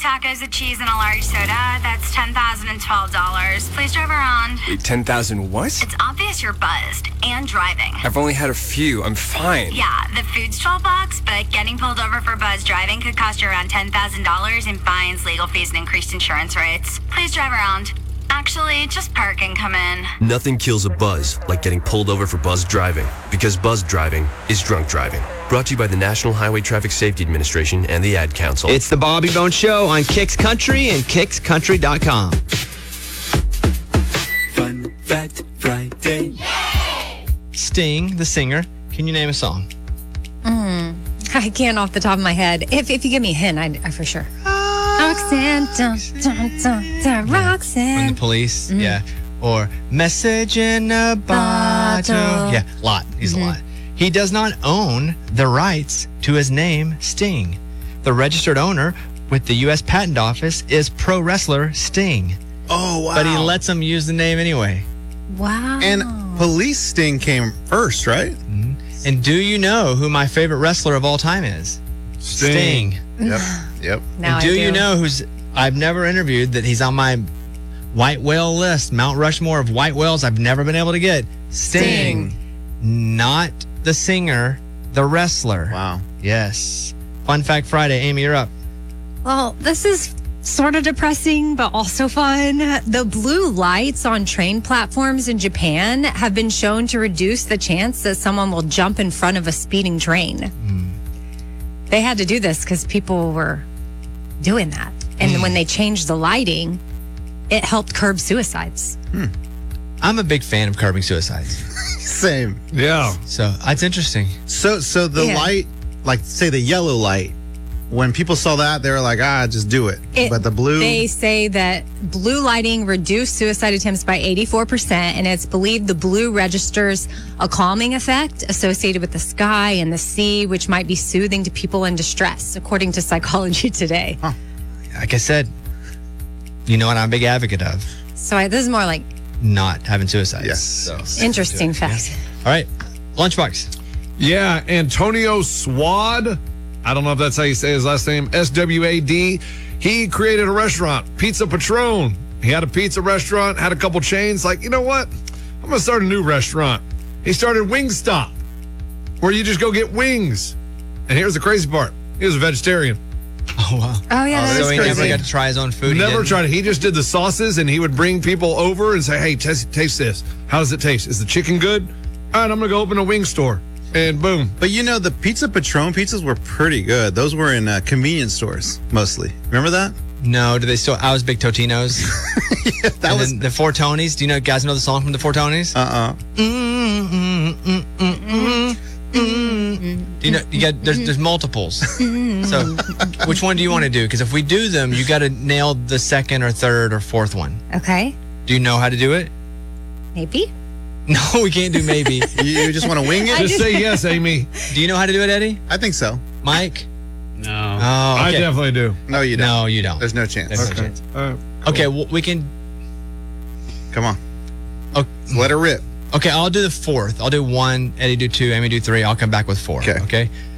tacos with cheese and a large soda. That's $10,012. Please drive around. Wait, 10,000 what? It's obvious you're buzzed and driving. I've only had a few. I'm fine. Yeah, the food's $12, but getting pulled over for buzz driving could cost you around $10,000 in fines, legal fees, and increased insurance rates. Please drive around. Actually, just park and come in. Nothing kills a buzz like getting pulled over for buzz driving, because buzz driving is drunk driving. Brought to you by the National Highway Traffic Safety Administration and the Ad Council. It's the Bobby Bone Show on Kicks Country and KicksCountry.com. Fun Fact Friday. Sting, the singer, can you name a song? I can't off the top of my head. If you give me a hint, I for sure. Roxanne, dun, dun, dun, dun, Roxanne. From the Police, yeah. Or Message in a Bottle. Yeah, Lot. He's a lot. He does not own the rights to his name, Sting. The registered owner with the U.S. Patent Office is pro wrestler Sting. Oh, wow. But he lets him use the name anyway. Wow. And Police Sting came first, right? And do you know who my favorite wrestler of all time is? Sting. Yep. Now And do you know who's I've never interviewed that he's on my white whale list, Mount Rushmore of white whales I've never been able to get? Sting. Not the singer, the wrestler. Wow. Yes. Fun Fact Friday. Amy, you're up. Well, this is sort of depressing, but also fun. The blue lights on train platforms in Japan have been shown to reduce the chance that someone will jump in front of a speeding train. They had to do this because people were doing that. And when they changed the lighting, it helped curb suicides. I'm a big fan of curbing suicides. Same. Yeah. So that's interesting. So the light, like say the yellow light, when people saw that, they were like, just do it. But the blue. They say that blue lighting reduced suicide attempts by 84%, and it's believed the blue registers a calming effect associated with the sky and the sea, which might be soothing to people in distress, according to Psychology Today. Like I said, you know what I'm a big advocate of? So this is more like Not having suicides. Yes. So. interesting fact. All right. Lunchbox. Yeah, Antonio Swad. I don't know if that's how you say his last name. SWAD. He created a restaurant, Pizza Patron. He had a pizza restaurant, had a couple chains. Like, you know what? I'm going to start a new restaurant. He started Wingstop, where you just go get wings. And here's the crazy part. He was a vegetarian. Oh, wow. Oh, yeah, that So is he crazy. never got to try his own food. Never tried it. He just did the sauces, and he would bring people over and say, hey, taste this. How does it taste? Is the chicken good? All right, I'm going to go open a wing store. And boom. But you know, the Pizza Patron pizzas were pretty good. Those were in convenience stores, mostly. Remember that? No, do they still? I was big Totino's. Yeah, that And was. then the Four Tonys. Do you guys know the song from the Four Tonys? Do you know? There's multiples. So, which one do you want to do? Because if we do them, you got to nail the second or third or fourth one. Okay, Do you know how to do it? maybe. No, we can't do maybe. You just want to wing it? Just say yes, Amy. Do you know how to do it, Eddie? I think so. Mike? No. Oh, I okay. definitely do. No, you don't. No, you don't. There's no chance. There's no chance. All right. Okay, well, we can. Come on. Oh, Let her rip. okay, I'll do the fourth. I'll do one. Eddie do two. Amy do three. I'll come back with four. Okay. Okay.